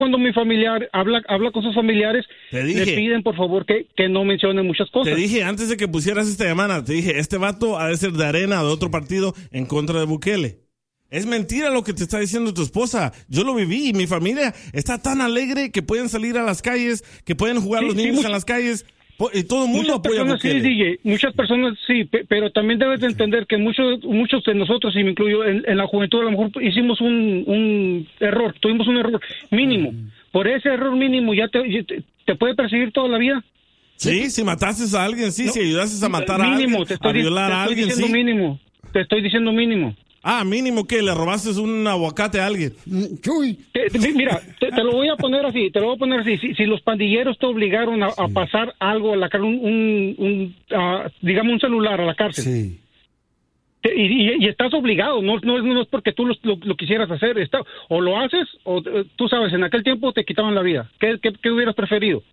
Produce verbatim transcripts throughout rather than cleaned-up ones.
cuando mi familiar habla habla con sus familiares, te dije, le piden por favor que, que no mencione muchas cosas. Te dije antes de que pusieras esta llamada, te dije, este vato ha de ser de Arena, de otro partido, en contra de Bukele. Es mentira lo que te está diciendo tu esposa. Yo lo viví y mi familia está tan alegre que pueden salir a las calles, que pueden jugar sí, los niños sí, en las calles. Y todo el mundo muchas apoya a personas Bukele. Sí, D J, muchas personas sí, pe- pero también debes de entender que muchos muchos de nosotros, y me incluyo, en, en la juventud a lo mejor hicimos un, un error, tuvimos un error mínimo. Por ese error mínimo ya te, te, te puede perseguir toda la vida. Sí, si mataste a alguien, sí, No, si ayudaste a matar mínimo, a alguien, te estoy, a violar te a estoy alguien, diciendo sí. mínimo, te estoy diciendo mínimo. Ah, mínimo que le robaste un aguacate a alguien. Chuy. Te, te, mira, te, te lo voy a poner así, te lo voy a poner así. Si, si los pandilleros te obligaron a, a pasar algo a la cárcel, un, un, un uh, digamos un celular a la cárcel. Sí. Te, y, y, y estás obligado, no, no, no es porque tú lo, lo, lo quisieras hacer. Está, o lo haces, o tú sabes, en aquel tiempo te quitaban la vida. ¿Qué, qué, qué hubieras preferido?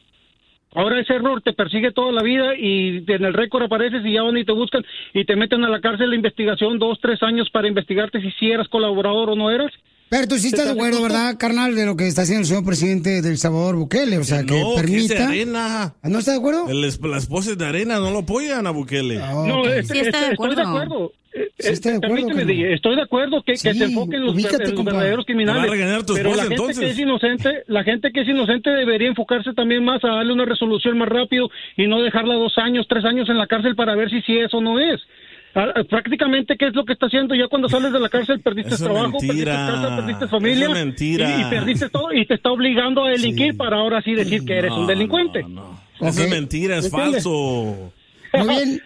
Ahora ese error te persigue toda la vida y en el récord apareces y ya van y te buscan y te meten a la cárcel de investigación dos, tres años para investigarte si sí eras colaborador o no eras. Pero tú sí estás de acuerdo, ¿verdad, carnal, de lo que está haciendo el señor presidente de El Salvador, Bukele? O sea, no, que permita... que es de Arena. ¿No está de acuerdo? El, la esposa es de Arena, no lo apoyan a Bukele. Oh, no, okay. es, sí está es, de estoy de acuerdo. acuerdo. Sí está de acuerdo, Permíteme, carnal. D J, estoy de acuerdo que, Sí, que se enfoquen los, ubícate, en los compa. verdaderos criminales. Te va a regañar tu pero esposa, la gente entonces. que es inocente, la gente que es inocente debería enfocarse también más a darle una resolución más rápido y no dejarla dos años, tres años en la cárcel para ver si sí es o no es. Ah, prácticamente, ¿qué es lo que está haciendo? Ya cuando sales de la cárcel perdiste Eso es trabajo, mentira. perdiste casa, perdiste familia. Eso es mentira. Y, y perdiste todo y te está obligando a delinquir Sí. para ahora sí decir que eres No, un delincuente. no, no. Eso Ok. es mentira, es ¿Me entiendes? falso. Muy bien.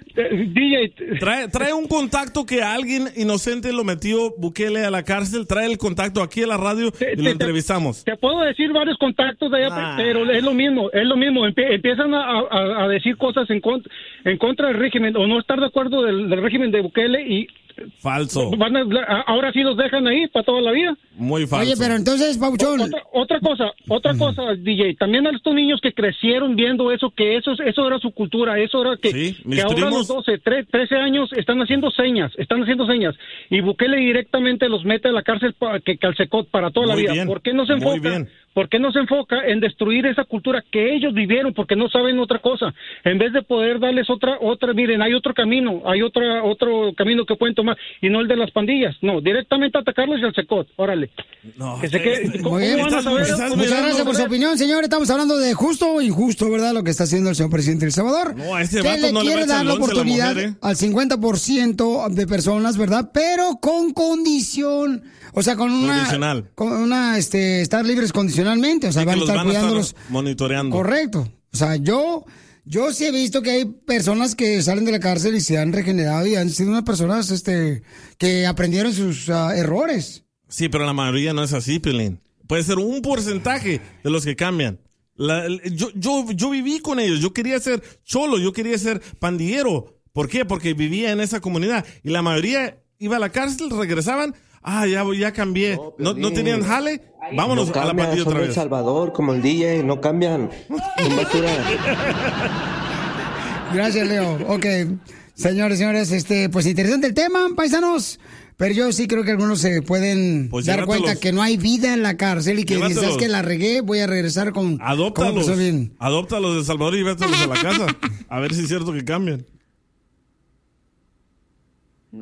D J, Trae, trae un contacto que alguien inocente lo metió Bukele a la cárcel. Trae el contacto aquí a la radio Te- y lo te- entrevistamos. Te puedo decir varios contactos de allá, Ah. pero es lo mismo, es lo mismo. Empie- empiezan a, a- a decir cosas en, cont- en contra del régimen o no estar de acuerdo del, del régimen de Bukele y Falso. van a- a- ahora sí los dejan ahí para toda la vida. Muy falso. Oye, pero entonces, Pauchón... Otra, otra cosa, otra cosa, D J, también a estos niños que crecieron viendo eso, que eso, eso era su cultura, eso era que, Sí, mis que ahora a primos. los doce, tre- trece años están haciendo señas, están haciendo señas, y Bukele directamente los mete a la cárcel para que calcecot para toda la Muy vida. bien, ¿Por qué no se muy enfoca? bien. ¿Por qué no se enfoca en destruir esa cultura que ellos vivieron? Porque no saben otra cosa. En vez de poder darles otra, otra, miren, hay otro camino, hay otra, otro camino que pueden tomar, y no el de las pandillas. No, directamente atacarlos y al secot. Órale. No, Que se quede- este- ¿cómo Muy bien. van a saber? Estás- estás ¿Cómo Muchas van a gracias por su saber? opinión, señor. Estamos hablando de justo o injusto, ¿verdad? Lo que está haciendo el señor presidente de El Salvador. No, a este que vato le no le va a quiere echar dar la lonche a la oportunidad mujer, ¿eh? al cincuenta por ciento de personas, ¿verdad? Pero con condición. O sea, con una... Condicional. Con una, este, estar libres condicionalmente. O sea, Sí, van que a los estar van a estar cuidándolos. monitoreando. Correcto. O sea, yo... Yo sí he visto que hay personas que salen de la cárcel y se han regenerado y han sido unas personas, este, que aprendieron sus ah, errores. Sí, pero la mayoría no es así, Pilín. Puede ser un porcentaje de los que cambian. La- el- yo, yo, yo viví con ellos. Yo quería ser cholo, yo quería ser pandillero. ¿Por qué? Porque vivía en esa comunidad. Y la mayoría iba a la cárcel, regresaban. Ah, ya, ya cambié. No, no, Piolín. tenían jale. Vámonos no a la cambian, pandilla son otra de El vez. Salvador, como el D J, no cambian. Son basura. Gracias, Leo. Ok. Señores, señores, este, pues interesante el tema, paisanos. Pero yo sí creo que algunos se pueden Pues dar llévatelos. cuenta que no hay vida en la cárcel y que Llévatelos. dices que la regué, voy a regresar con... como Adóptalos. persona bien. Adóptalos de Salvador y vételos a la casa. A ver si es cierto que cambian.